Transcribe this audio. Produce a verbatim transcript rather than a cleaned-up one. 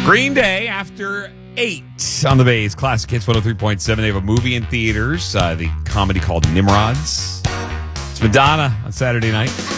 Green Day after eight on the Bay's Classic Hits one oh three point seven. They have a movie in theaters, uh, the comedy called Nimrods. It's Madonna on Saturday night.